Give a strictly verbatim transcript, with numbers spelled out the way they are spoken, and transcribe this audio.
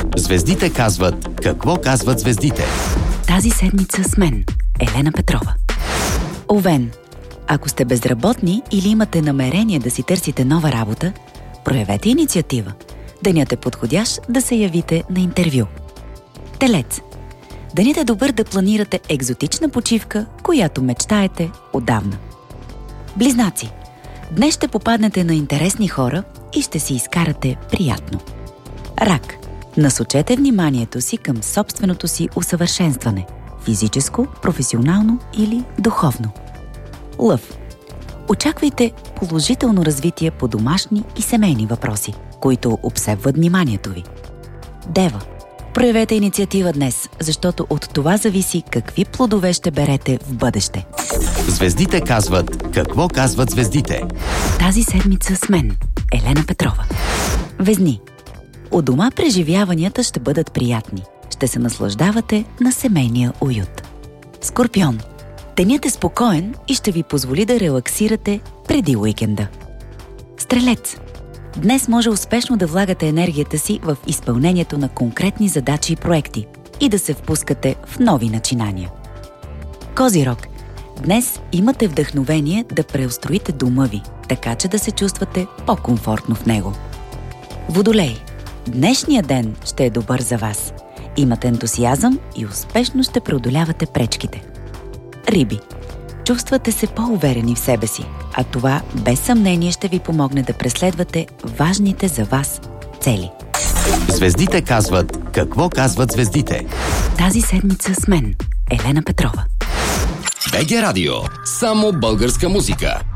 Звездите казват какво казват звездите. Тази седмица с мен, Елена Петрова. Овен, ако сте безработни или имате намерение да си търсите нова работа, проявете инициатива. Денят е подходящ да се явите на интервю. Телец, денят е добър да планирате екзотична почивка, която мечтаете отдавна. Близнаци, днес ще попаднете на интересни хора и ще си изкарате приятно. Рак, насочете вниманието си към собственото си усъвършенстване – физическо, професионално или духовно. Лъв, очаквайте положително развитие по домашни и семейни въпроси, които обсебват вниманието ви. Дева, проявете инициатива днес, защото от това зависи какви плодове ще берете в бъдеще. Звездите казват какво казват звездите. Тази седмица с мен, Елена Петрова. Везни, у дома преживяванията ще бъдат приятни. Ще се наслаждавате на семейния уют. Скорпион, денят е спокоен и ще ви позволи да релаксирате преди уикенда. Стрелец, днес може успешно да влагате енергията си в изпълнението на конкретни задачи и проекти и да се впускате в нови начинания. Козирог, днес имате вдъхновение да преустроите дома ви, така че да се чувствате по-комфортно в него. Водолей, днешният ден ще е добър за вас. Имате ентусиазъм и успешно ще преодолявате пречките. Риби, чувствате се по-уверени в себе си, а това без съмнение ще ви помогне да преследвате важните за вас цели. Звездите казват какво казват звездите. Тази седмица с мен, Елена Петрова. БГ Радио. Само българска музика.